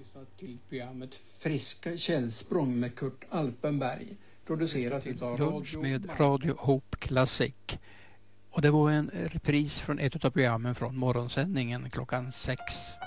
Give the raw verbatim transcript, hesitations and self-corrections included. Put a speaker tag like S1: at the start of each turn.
S1: Till programmet Friska källsprång med Kurt Alpenberg, producerat utav
S2: Lunch
S1: Radio
S2: med Radio Hope Classic. Och det var en repris från ett av programmen från morgonsändningen klockan sex.